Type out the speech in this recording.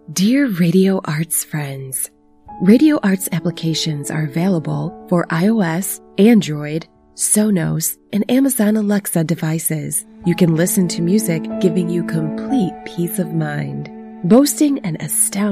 Dear Radio Arts friends, Radio Arts applications are available for iOS, Android, Sonos, and Amazon Alexa devices. You can listen to music, giving you complete peace of mind. Boasting an astounding